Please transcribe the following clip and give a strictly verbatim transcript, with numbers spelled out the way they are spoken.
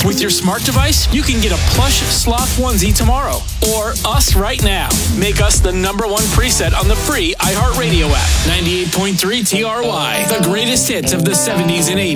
With your smart device, you can get a plush sloth onesie tomorrow. Or us right now. Make us the number one preset on the free iHeartRadio app. ninety-eight point three T R Y. The greatest hits of the seventies and eighties.